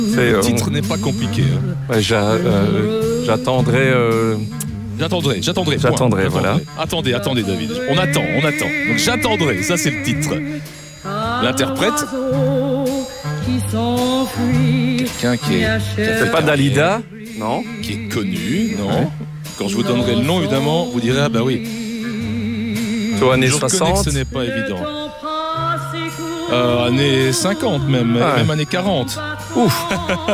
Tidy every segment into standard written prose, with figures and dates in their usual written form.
Le titre n'est pas compliqué. Ouais, j'attendrai. J'attendrai, voilà. Attendez, David. On attend. Donc j'attendrai, ça c'est le titre. L'interprète, quelqu'un qui est... C'est pas Dalida, non? Qui est connu, non? Ouais. Quand je vous donnerai le nom, évidemment, vous direz, ah bah oui. Toi, années je 60. reconnais que ce n'est pas évident. Années 50 même, même années 40. Ouf.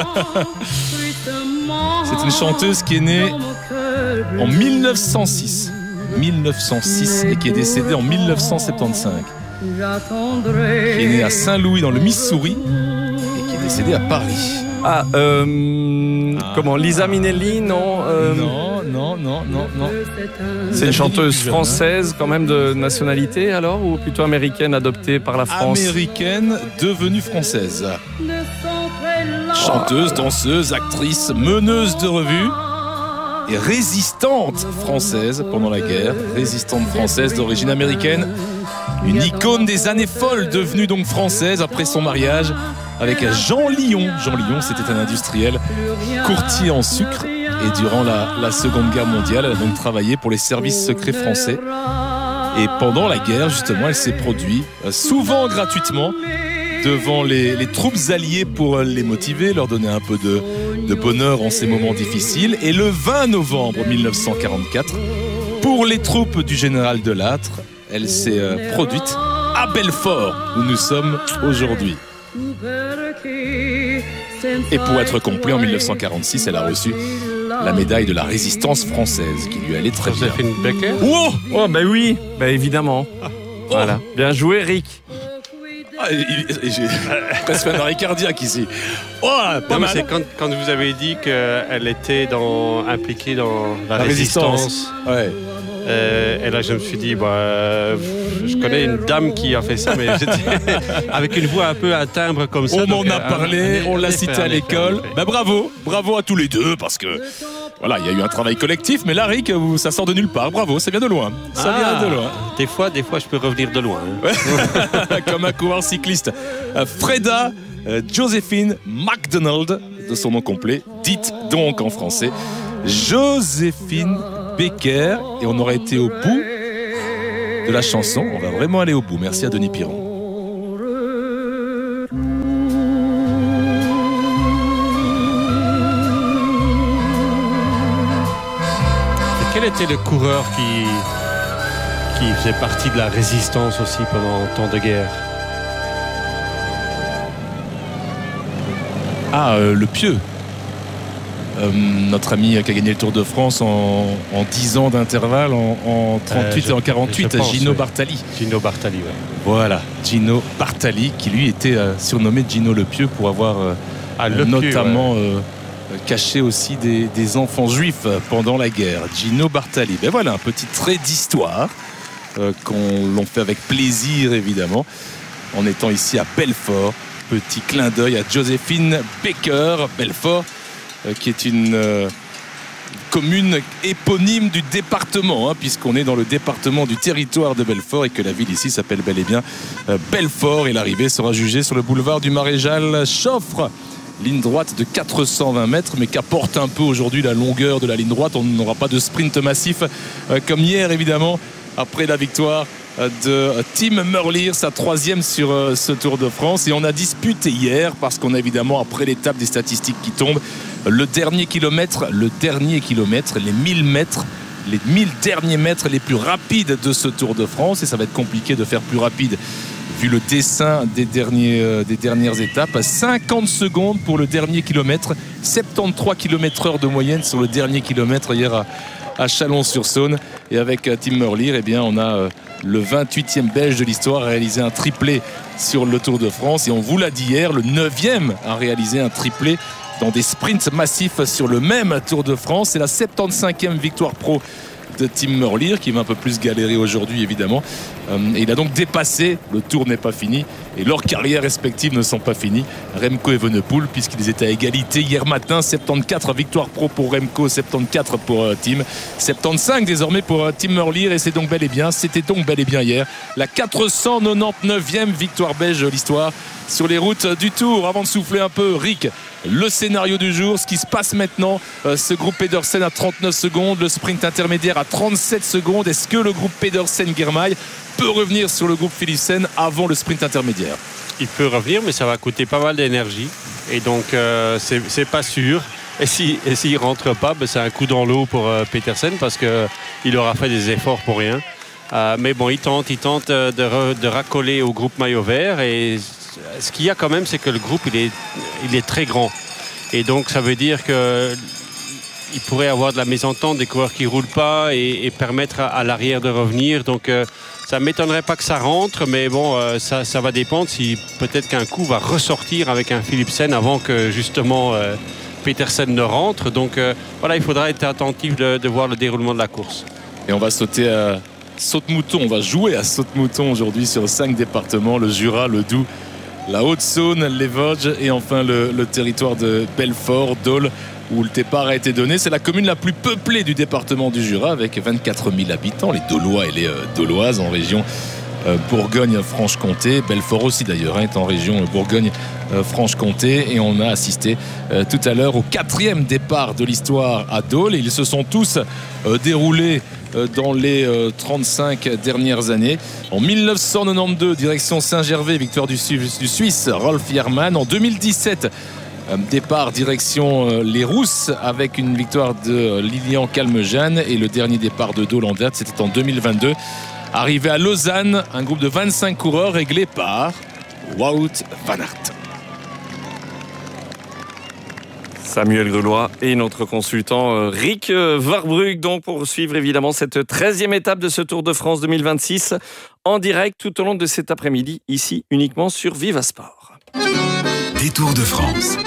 C'est une chanteuse qui est née en 1906. 1906 et qui est décédée en 1975. Qui est née à Saint-Louis dans le Missouri et qui est décédée à Paris. Comment, Liza Minnelli, non? Non. C'est une chanteuse française quand même de nationalité alors, ou plutôt américaine adoptée par la France? Américaine devenue française. Chanteuse, danseuse, actrice, meneuse de revue et résistante française pendant la guerre. Résistante française d'origine américaine. Une icône des années folles, devenue donc française après son mariage avec Jean Lion. Jean Lion, c'était un industriel courtier en sucre. Et durant la Seconde Guerre mondiale, elle a donc travaillé pour les services secrets français. Et pendant la guerre, justement, elle s'est produite, souvent gratuitement, devant les troupes alliées pour les motiver, leur donner un peu de bonheur en ces moments difficiles. Et le 20 novembre 1944, pour les troupes du général Delattre, elle s'est produite à Belfort, où nous sommes aujourd'hui. Et pour être complet, en 1946, elle a reçu la médaille de la résistance française, qui lui allait très bien. Joséphine Baker. Oh, bah oui, bah évidemment. Voilà. Bien joué, Rick. J'ai presque un arrêt cardiaque ici. Pas mal. C'est quand vous avez dit qu'elle était impliquée dans la résistance. Ouais. Et là, je me suis dit, je connais une dame qui a fait ça, mais avec une voix un peu à timbre comme ça. On m'en a parlé, on l'a cité à l'école. Bravo à tous les deux, parce que voilà, il y a eu un travail collectif, mais là, Rick, ça sort de nulle part. Bravo, ça vient de loin. Ça vient de loin. Des fois, je peux revenir de loin. Comme un coureur cycliste. Freda Joséphine MacDonald, de son nom complet, dite donc en français Joséphine Baker, et on aurait été au bout de la chanson. On va vraiment aller au bout. Merci à Denis Piron. Et quel était le coureur qui faisait partie de la résistance aussi pendant le temps de guerre? Le Pieux. Notre ami qui a gagné le Tour de France en 10 ans d'intervalle, en 38 et en 48, Gino Bartali. Gino Bartali, oui. Voilà, Gino Bartali, qui lui était surnommé Gino le Pieux pour avoir notamment caché aussi des enfants juifs pendant la guerre. Gino Bartali. Ben voilà, un petit trait d'histoire qu'on l'on fait avec plaisir, évidemment, en étant ici à Belfort. Petit clin d'œil à Joséphine Baker, Belfort, qui est une commune éponyme du département, puisqu'on est dans le département du territoire de Belfort et que la ville ici s'appelle bel et bien Belfort. Et l'arrivée sera jugée sur le boulevard du Maréchal Joffre. Ligne droite de 420 mètres, mais qu'apporte un peu aujourd'hui la longueur de la ligne droite. On n'aura pas de sprint massif comme hier, évidemment, après la victoire de Tim Merlier, sa 3e sur ce Tour de France. Et on a disputé hier, parce qu'on a évidemment, après l'étape des statistiques qui tombent, le dernier kilomètre, les 1000 mètres, les 1000 derniers mètres les plus rapides de ce Tour de France. Et ça va être compliqué de faire plus rapide vu le dessin des dernières étapes. 50 secondes pour le dernier kilomètre, 73 km/h de moyenne sur le dernier kilomètre hier à Chalon-sur-Saône. Et avec Tim Merlier, eh bien, on a le 28e belge de l'histoire à réaliser un triplé sur le Tour de France. Et on vous l'a dit hier, le 9e à réaliser un triplé dans des sprints massifs sur le même Tour de France. C'est la 75e victoire pro de Tim Merlier, qui va un peu plus galérer aujourd'hui, évidemment. Et il a donc dépassé, le Tour n'est pas fini et leurs carrières respectives ne sont pas finies, Remco Evenepoel, puisqu'ils étaient à égalité hier matin. 74 victoires pro pour Remco, 74 pour Tim, 75 désormais pour Tim Merlier. Et c'était donc bel et bien hier la 499e victoire belge de l'histoire sur les routes du Tour. Avant de souffler un peu, Rick, le scénario du jour, ce qui se passe maintenant. Ce groupe Pedersen à 39 secondes, le sprint intermédiaire à 37 secondes. Est-ce que le groupe Pedersen-Girmay peut revenir sur le groupe Philipsen avant le sprint intermédiaire? Il peut revenir, mais ça va coûter pas mal d'énergie. Et donc, c'est pas sûr. Et s'il ne rentre pas, c'est un coup dans l'eau pour Pedersen parce qu'il aura fait des efforts pour rien. Mais bon, il tente de raccoler au groupe maillot vert. Et ce qu'il y a quand même, c'est que le groupe, il est très grand. Et donc, ça veut dire qu'il pourrait avoir de la mésentente des coureurs qui ne roulent pas et permettre à l'arrière de revenir. Donc, ça ne m'étonnerait pas que ça rentre, mais bon, ça va dépendre si peut-être qu'un coup va ressortir avec un Philipsen avant que justement Pedersen ne rentre. Donc voilà, il faudra être attentif de voir le déroulement de la course. Et on va sauter à saute-mouton, on va jouer à saute-mouton aujourd'hui sur 5 départements, le Jura, le Doubs, la Haute-Saône, les Vosges et enfin le territoire de Belfort, Dole, où le départ a été donné. C'est la commune la plus peuplée du département du Jura avec 24 000 habitants, les Dolois et les Doloises en région Bourgogne-Franche-Comté. Belfort aussi d'ailleurs est en région Bourgogne-Franche-Comté et on a assisté tout à l'heure au 4e départ de l'histoire à Dole et ils se sont tous déroulés dans les 35 dernières années. En 1992, direction Saint-Gervais, victoire du Suisse Rolf Jarman. En 2017, départ direction les Rousses avec une victoire de Lilian Calmejane et le dernier départ de Dole en date, c'était en 2022. Arrivé à Lausanne, un groupe de 25 coureurs réglé par Wout van Aert. Samuel Grelois et notre consultant Rick Verbrugge donc pour suivre évidemment cette 13e étape de ce Tour de France 2026 en direct tout au long de cet après-midi ici uniquement sur Vivasport. Détour de France.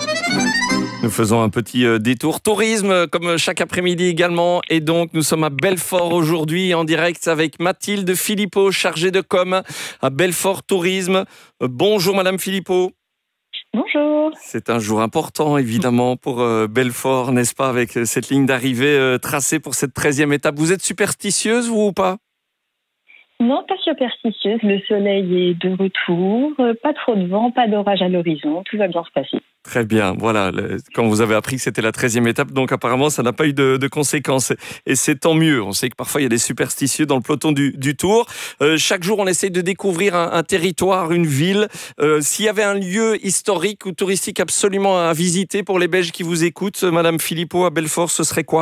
Nous faisons un petit détour tourisme comme chaque après-midi également et donc nous sommes à Belfort aujourd'hui en direct avec Mathilde Philippot, chargée de com à Belfort Tourisme. Bonjour Madame Philippot. Bonjour. C'est un jour important évidemment pour Belfort, n'est-ce pas, avec cette ligne d'arrivée tracée pour cette 13e étape. Vous êtes superstitieuse vous ou pas ? Non, pas superstitieuse. Le soleil est de retour. Pas trop de vent, pas d'orage à l'horizon. Tout va bien se passer. Très bien. Voilà. Quand vous avez appris que c'était la 13e étape, donc apparemment, ça n'a pas eu de conséquences. Et c'est tant mieux. On sait que parfois, il y a des superstitieux dans le peloton du Tour. Chaque jour, on essaye de découvrir un territoire, une ville. S'il y avait un lieu historique ou touristique absolument à visiter pour les Belges qui vous écoutent, Madame Philippot, à Belfort, ce serait quoi ?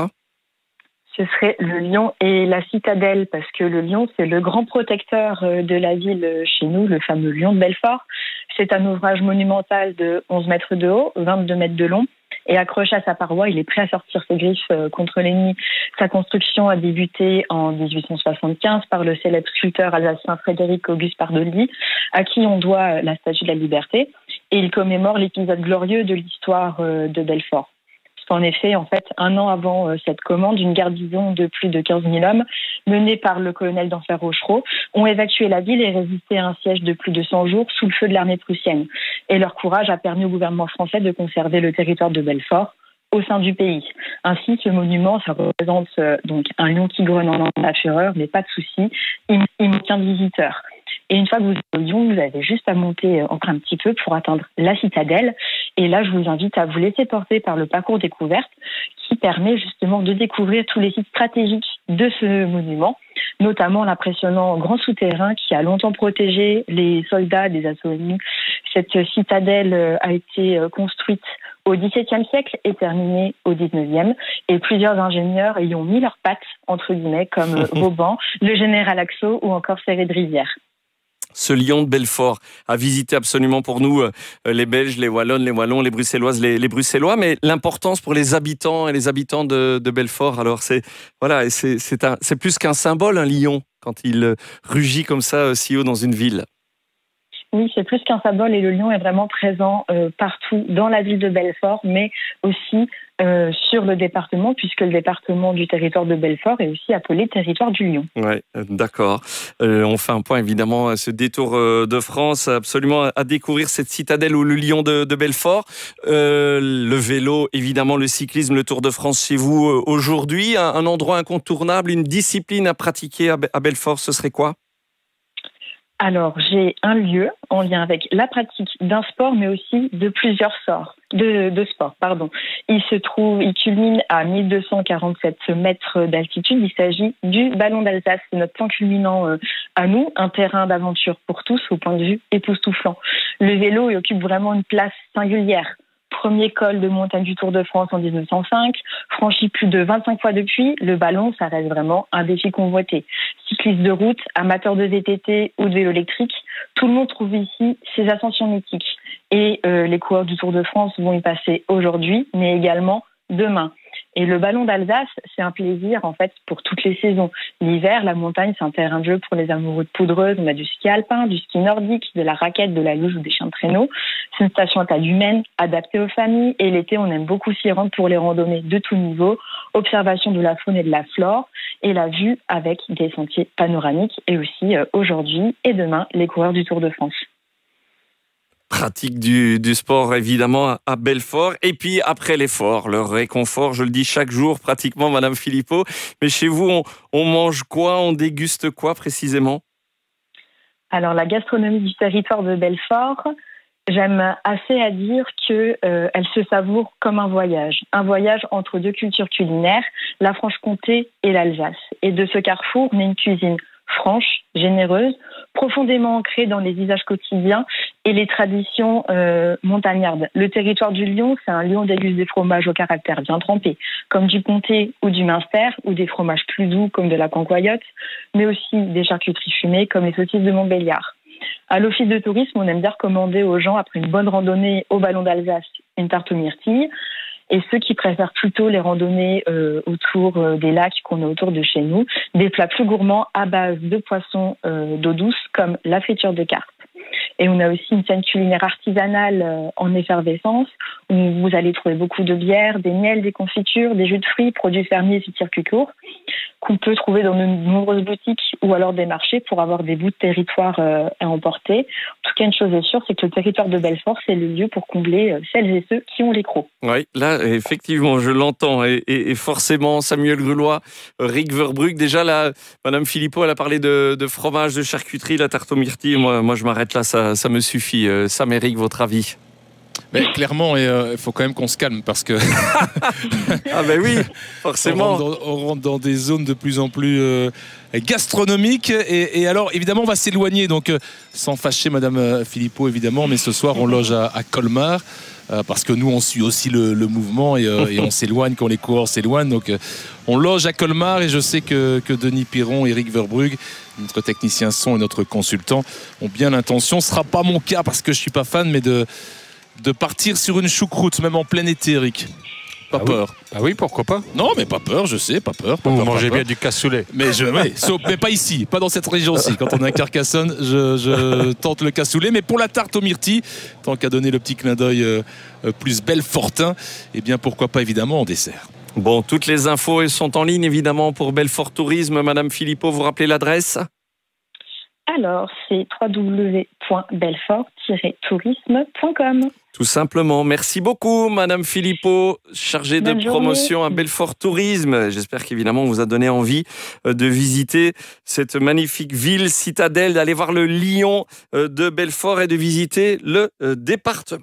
Ce serait le lion et la citadelle, parce que le lion, c'est le grand protecteur de la ville chez nous, le fameux lion de Belfort. C'est un ouvrage monumental de 11 mètres de haut, 22 mètres de long, et accroché à sa paroi, il est prêt à sortir ses griffes contre l'ennemi. Sa construction a débuté en 1875 par le célèbre sculpteur alsacien Frédéric Auguste Bardoli, à qui on doit la Statue de la Liberté, et il commémore l'épisode glorieux de l'histoire de Belfort. En effet, un an avant cette commande, une garnison de plus de 15 000 hommes, menée par le colonel d'Enfer Rochereau, ont évacué la ville et résisté à un siège de plus de 100 jours sous le feu de l'armée prussienne. Et leur courage a permis au gouvernement français de conserver le territoire de Belfort au sein du pays. Ainsi, ce monument, ça représente donc un lion qui grogne en la fureur, mais pas de souci, il manque un visiteur. Et une fois que vous êtes au Lyon, vous avez juste à monter encore un petit peu pour atteindre la citadelle. Et là, je vous invite à vous laisser porter par le parcours découverte qui permet justement de découvrir tous les sites stratégiques de ce monument, notamment l'impressionnant grand souterrain qui a longtemps protégé les soldats des assauts ennemis. Cette citadelle a été construite au XVIIe siècle et terminée au XIXe. Et plusieurs ingénieurs y ont mis leurs pattes, entre guillemets, comme Vauban, le général Axo ou encore Serré de Rivière. Ce lion de Belfort à visiter absolument pour nous, les Belges, les Wallonnes, les Wallons, les Bruxelloises, les Bruxellois. Mais l'importance pour les habitants et les habitants de Belfort, alors c'est plus qu'un symbole, un lion, quand il rugit comme ça si haut dans une ville. Oui, c'est plus qu'un symbole et le lion est vraiment présent partout dans la ville de Belfort, mais aussi sur le département, puisque le département du territoire de Belfort est aussi appelé territoire du Lion. Oui, d'accord. On fait un point évidemment à ce détour de France, absolument à découvrir cette citadelle ou le Lion de Belfort. Le vélo, évidemment, le cyclisme, le Tour de France chez vous aujourd'hui. Un endroit incontournable, une discipline à pratiquer à Belfort, ce serait quoi ? Alors, j'ai un lieu en lien avec la pratique d'un sport, mais aussi de plusieurs sorts de sports. Il culmine à 1247 mètres d'altitude. Il s'agit du Ballon d'Alsace. C'est notre point culminant à nous, un terrain d'aventure pour tous au point de vue époustouflant. Le vélo, il occupe vraiment une place singulière. Premier col de montagne du Tour de France en 1905, franchi plus de 25 fois depuis, le ballon, ça reste vraiment un défi convoité. Cyclistes de route, amateurs de VTT ou de vélo électrique, tout le monde trouve ici ses ascensions mythiques. Et les coureurs du Tour de France vont y passer aujourd'hui, mais également demain. Et le Ballon d'Alsace, c'est un plaisir en fait pour toutes les saisons. L'hiver, la montagne, c'est un terrain de jeu pour les amoureux de poudreuse. On a du ski alpin, du ski nordique, de la raquette, de la luge ou des chiens de traîneau. C'est une station à taille humaine, adaptée aux familles. Et l'été, on aime beaucoup s'y rendre pour les randonnées de tout niveau, observation de la faune et de la flore, et la vue avec des sentiers panoramiques. Et aussi aujourd'hui et demain, les coureurs du Tour de France. Pratique du sport évidemment à Belfort, et puis après l'effort, le réconfort, je le dis chaque jour pratiquement, Madame Philippot, mais chez vous on mange quoi, on déguste quoi précisément? Alors la gastronomie du territoire de Belfort, j'aime assez à dire que elle se savoure comme un voyage entre deux cultures culinaires, la Franche-Comté et l'Alsace. Et de ce carrefour naît une cuisine franche, généreuse, profondément ancrée dans les usages quotidiens et les traditions montagnardes. Le territoire du Lion, c'est un lion déguste des fromages au caractère bien trempé, comme du comté ou du Munster, ou des fromages plus doux comme de la cancoyote, mais aussi des charcuteries fumées comme les saucisses de Montbéliard. À l'office de tourisme, on aime bien recommander aux gens, après une bonne randonnée au Ballon d'Alsace, une tarte aux myrtilles. Et ceux qui préfèrent plutôt les randonnées autour des lacs qu'on a autour de chez nous, des plats plus gourmands à base de poissons d'eau douce, comme la friture de carpe. Et on a aussi une scène culinaire artisanale en effervescence, où vous allez trouver beaucoup de bières, des miels, des confitures, des jus de fruits, produits fermiers et circuits courts, qu'on peut trouver dans de nombreuses boutiques ou alors des marchés pour avoir des bouts de territoire à emporter. En tout cas, une chose est sûre, c'est que le territoire de Belfort, c'est le lieu pour combler celles et ceux qui ont les crocs. Oui, là, effectivement, je l'entends. Et forcément, Samuel Grulois, Rick Verbrugge, déjà là, Madame Philippot, elle a parlé de fromage, de charcuterie, la tarte aux myrtilles. Moi, je m'arrête là, ça me suffit. Sam et Rick, votre avis? Mais clairement, il faut quand même qu'on se calme parce que ah ben oui, forcément. On rentre dans des zones de plus en plus gastronomiques et alors évidemment on va s'éloigner, donc sans fâcher Madame Philippot évidemment, mais ce soir on loge à Colmar parce que nous on suit aussi le mouvement et on s'éloigne quand les coureurs s'éloignent, donc on loge à Colmar et je sais que Denis Piron et Eric Verbrugge, notre technicien son et notre consultant, ont bien l'intention. Ce ne sera pas mon cas parce que je ne suis pas fan, mais de partir sur une choucroute, même en plein été, Eric. Pas peur. Ah oui, pourquoi pas? Non, mais pas peur, je sais, pas peur. Vous mangez bien du cassoulet. Mais, mais pas ici, pas dans cette région-ci. Quand on est à Carcassonne, je tente le cassoulet. Mais pour la tarte aux myrtilles, tant qu'à donner le petit clin d'œil plus belfortin, eh bien pourquoi pas évidemment en dessert. Bon, toutes les infos sont en ligne évidemment pour Belfort Tourisme. Madame Philippot, vous rappelez l'adresse? Alors, c'est www.belfort-tourisme.com. Tout simplement. Merci beaucoup, Madame Philippot, chargée de promotion à Belfort Tourisme. J'espère qu'évidemment, on vous a donné envie de visiter cette magnifique ville citadelle, d'aller voir le lion de Belfort et de visiter le département.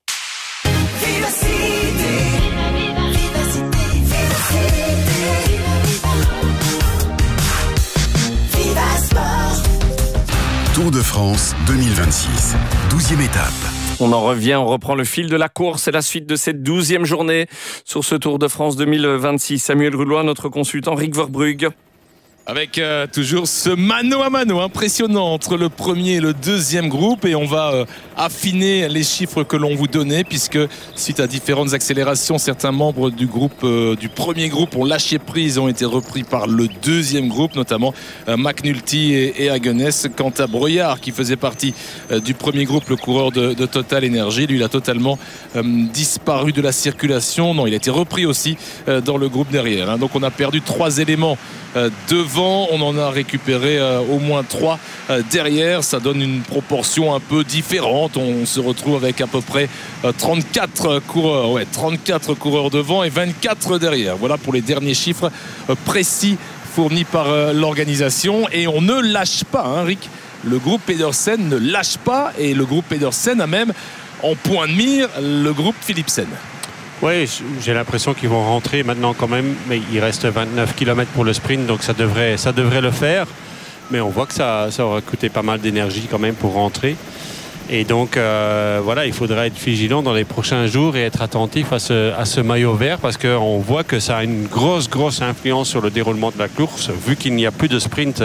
Tour de France 2026, 12e étape. On en revient, on reprend le fil de la course et la suite de cette 12e journée sur ce Tour de France 2026. Samuel Grulois, notre consultant, Rick Verbrugge. Avec toujours ce mano à mano impressionnant entre le premier et le deuxième groupe, et on va affiner les chiffres que l'on vous donnait, puisque suite à différentes accélérations, certains membres du groupe du premier groupe ont lâché prise, ont été repris par le deuxième groupe, notamment McNulty et Haguenès. Quant à Breuillard, qui faisait partie du premier groupe, le coureur de Total Energy, lui il a totalement disparu de la circulation. Non, il a été repris aussi dans le groupe derrière, hein. Donc on a perdu 3 éléments devant, on en a récupéré au moins 3 derrière. Ça donne une proportion un peu différente. On se retrouve avec à peu près 34 coureurs, 34 coureurs devant et 24 derrière. Voilà pour les derniers chiffres précis fournis par l'organisation. Et on ne lâche pas, hein, Rick. le groupe Pedersen ne lâche pas et le groupe Pedersen a même en point de mire le groupe Philipsen. Oui, j'ai l'impression qu'ils vont rentrer maintenant quand même, mais il reste 29 km pour le sprint, donc ça devrait le faire. Mais on voit que ça aura coûté pas mal d'énergie quand même pour rentrer. Et donc, voilà, il faudra être vigilant dans les prochains jours et être attentif à ce maillot vert parce qu'on voit que ça a une grosse influence sur le déroulement de la course, vu qu'il n'y a plus de sprint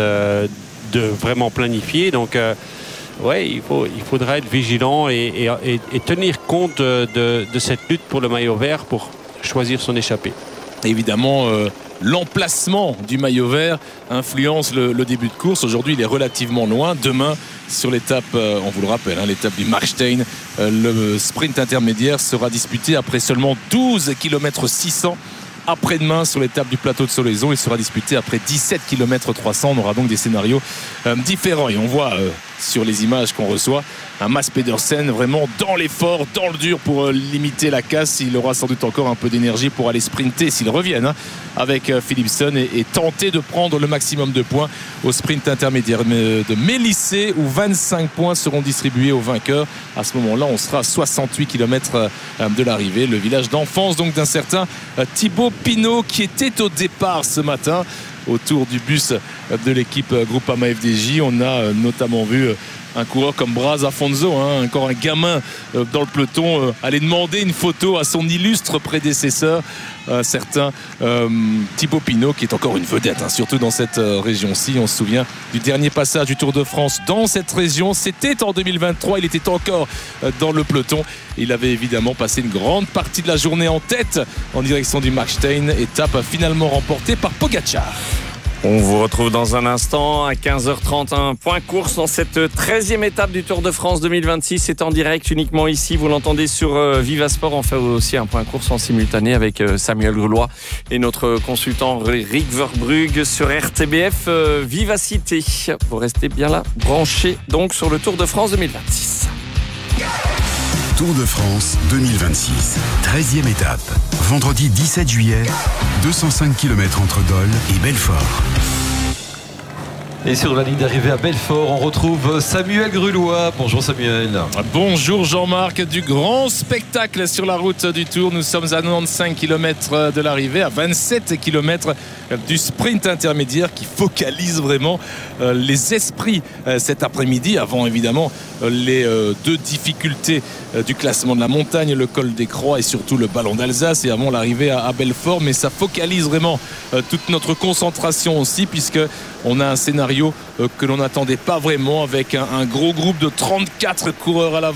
vraiment planifié. Donc, ouais, il faudra être vigilant et tenir compte de cette lutte pour le maillot vert pour choisir son échappée. Évidemment, l'emplacement du maillot vert influence le début de course. Aujourd'hui, il est relativement loin. Demain, sur l'étape, on vous le rappelle, l'étape du Markstein, le sprint intermédiaire sera disputé après seulement 12 km 600. Après-demain, sur l'étape du plateau de Solaison, il sera disputé après 17 km 300. On aura donc des scénarios différents. Et on voit sur les images qu'on reçoit un Mads Pedersen vraiment dans l'effort, dans le dur pour limiter la casse. Il aura sans doute encore un peu d'énergie pour aller sprinter s'ils reviennent avec Philipsen et tenter de prendre le maximum de points au sprint intermédiaire de Mélisée où 25 points seront distribués aux vainqueurs. À ce moment-là, on sera à 68 km de l'arrivée. Le village d'enfance donc d'un certain Thibaut Pinot qui était au départ ce matin autour du bus de l'équipe Groupama FDJ. On a notamment vu un coureur comme Braz Afonso, encore un gamin dans le peloton, aller demander une photo à son illustre prédécesseur, certain Thibaut Pinot, qui est encore une vedette, surtout dans cette région-ci. On se souvient du dernier passage du Tour de France dans cette région. C'était en 2023, il était encore dans le peloton. Il avait évidemment passé une grande partie de la journée en tête en direction du Markstein, étape finalement remportée par Pogačar. On vous retrouve dans un instant à 15h30, un point course dans cette 13e étape du Tour de France 2026. C'est en direct uniquement ici, vous l'entendez sur Viva Sport. On fait aussi un point course en simultané avec Samuel Grulois et notre consultant Rick Verbrugge sur RTBF Vivacité. Vous restez bien là, branchés donc sur le Tour de France 2026. Tour de France 2026, 13e étape. Vendredi 17 juillet, 205 km entre Dole et Belfort. Et sur la ligne d'arrivée à Belfort, on retrouve Samuel Grulois. Bonjour Samuel. Bonjour Jean-Marc, du grand spectacle sur la route du Tour. Nous sommes à 95 km de l'arrivée, à 27 km du sprint intermédiaire qui focalise vraiment les esprits cet après-midi, avant évidemment les deux difficultés du classement de la montagne, le col des Croix et surtout le Ballon d'Alsace, et avant l'arrivée à Belfort. Mais ça focalise vraiment toute notre concentration aussi, puisque on a un scénario que l'on n'attendait pas vraiment, avec un gros groupe de 34 coureurs à l'avant.